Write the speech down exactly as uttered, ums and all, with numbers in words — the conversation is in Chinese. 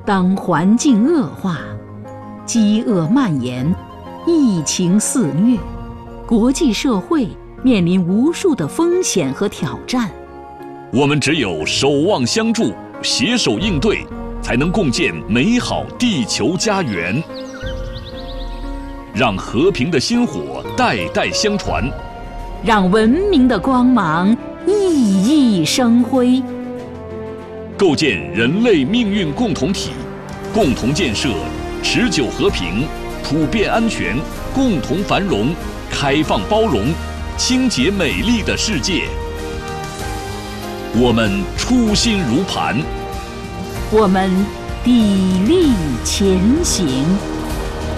当环境恶化，饥饿蔓延，疫情肆虐，国际社会面临无数的风险和挑战。 我们只有守望相助，携手应对，才能共建美好地球家园。让和平的薪火代代相传， 让文明的光芒熠熠生辉。 构建人类命运共同体，共同建设持久和平、普遍安全、共同繁荣、开放包容、清洁美丽的世界。我们初心如磐， 我们砥砺前行。